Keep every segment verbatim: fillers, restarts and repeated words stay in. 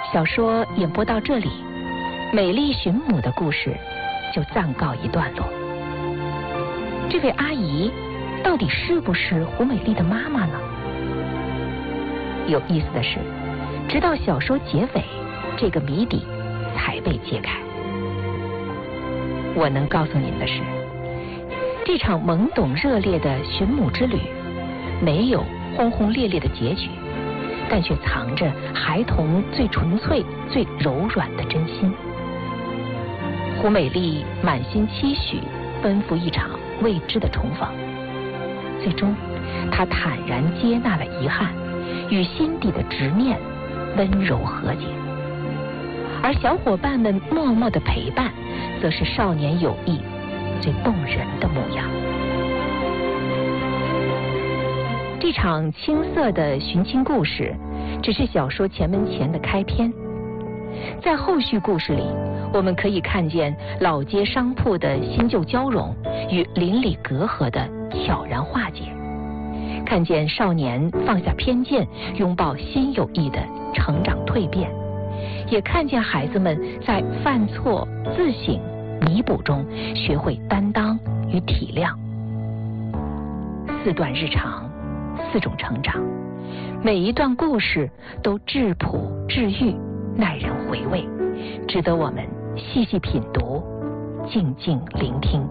小说演播到这里，美丽寻母的故事就暂告一段落。这位阿姨到底是不是胡美丽的妈妈呢？有意思的是，直到小说结尾，这个谜底才被揭开。我能告诉您的是，这场懵懂热烈的寻母之旅没有轰轰烈烈的结局，但却藏着孩童最纯粹、最柔软的真心。胡美丽满心期许，奔赴一场未知的重逢，最终她坦然接纳了遗憾，与心底的执念温柔和解。而小伙伴们默默的陪伴，则是少年友谊最动人的模样。这场青涩的寻亲故事只是小说前门前的开篇，在后续故事里，我们可以看见老街商铺的新旧交融与邻里隔阂的悄然化解，看见少年放下偏见，拥抱新友谊的成长蜕变，也看见孩子们在犯错、自省、弥补中学会担当与体谅。四段日常，四种成长，每一段故事都质朴治愈，耐人回味，值得我们细细品读，静静聆听。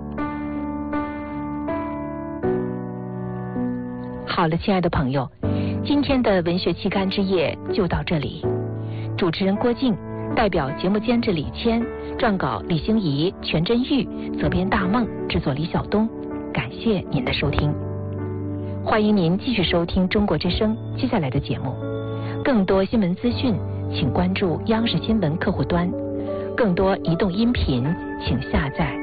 好了，亲爱的朋友，今天的文学期刊之夜就到这里。主持人郭靖，代表节目监制李谦，撰稿李欣怡、全真玉，责编大梦，制作李晓东。感谢您的收听，欢迎您继续收听中国之声接下来的节目。更多新闻资讯，请关注央视新闻客户端；更多移动音频，请下载